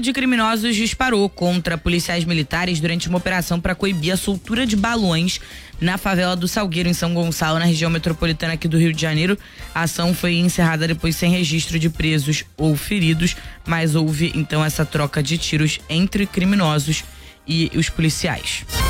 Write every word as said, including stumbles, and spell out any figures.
de criminosos disparou contra policiais militares durante uma operação para coibir a soltura de balões na favela do Salgueiro, em São Gonçalo, na região metropolitana aqui do Rio de Janeiro. A ação foi encerrada depois sem registro de presos ou feridos, mas houve então essa troca de tiros entre criminosos e os policiais.